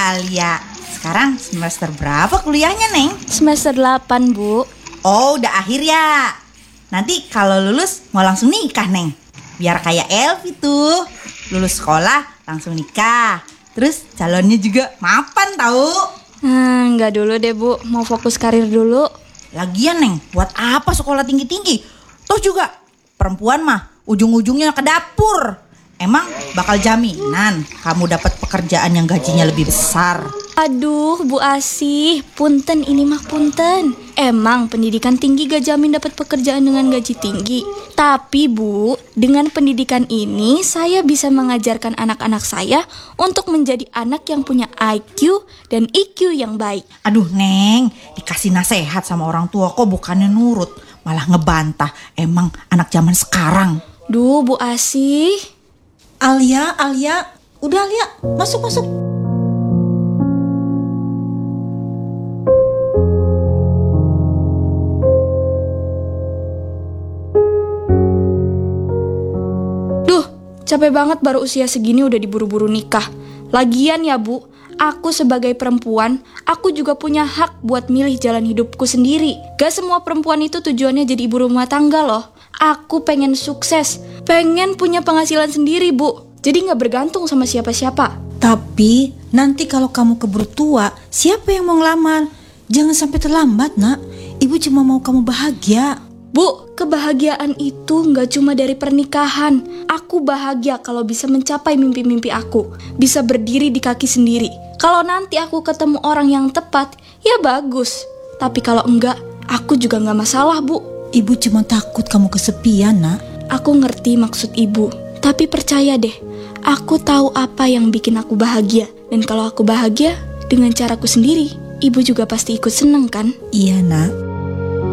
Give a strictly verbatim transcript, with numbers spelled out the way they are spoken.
Alia. Sekarang semester berapa kuliahnya, Neng? Semester delapan, Bu. Oh, udah akhir ya. Nanti kalau lulus mau langsung nikah, Neng. Biar kayak Elvi tuh. Lulus sekolah langsung nikah. Terus calonnya juga mapan tahu. Hmm, enggak dulu deh, Bu. Mau fokus karir dulu. Lagian, Neng, buat apa sekolah tinggi-tinggi? Toh juga perempuan mah ujung-ujungnya ke dapur. Emang bakal jaminan kamu dapat pekerjaan yang gajinya lebih besar? Aduh, Bu Asih, punten ini mah punten. Emang pendidikan tinggi gak jamin dapat pekerjaan dengan gaji tinggi. Tapi Bu, dengan pendidikan ini saya bisa mengajarkan anak-anak saya untuk menjadi anak yang punya I Q dan I Q yang baik. Aduh, Neng, dikasih nasihat sama orang tua kok bukannya nurut, malah ngebantah. Emang anak zaman sekarang. Duh, Bu Asih. Alia, Alia, udah Alia, masuk masuk. Duh, capek banget baru usia segini udah diburu-buru nikah. Lagian ya Bu, aku sebagai perempuan, aku juga punya hak buat milih jalan hidupku sendiri. Gak semua perempuan itu tujuannya jadi ibu rumah tangga loh. Aku pengen sukses, pengen punya penghasilan sendiri, Bu. Jadi gak bergantung sama siapa-siapa. Tapi nanti kalau kamu keburu tua, siapa yang mau ngelamar? Jangan sampai terlambat, Nak. Ibu cuma mau kamu bahagia. Bu, kebahagiaan itu gak cuma dari pernikahan. Aku bahagia kalau bisa mencapai mimpi-mimpi aku. Bisa berdiri di kaki sendiri. Kalau nanti aku ketemu orang yang tepat, ya bagus. Tapi kalau enggak, aku juga gak masalah, Bu. Ibu cuma takut kamu kesepian, Nak. Aku ngerti maksud ibu, tapi percaya deh, aku tahu apa yang bikin aku bahagia. Dan kalau aku bahagia dengan caraku sendiri, ibu juga pasti ikut seneng kan? Iya, Nak.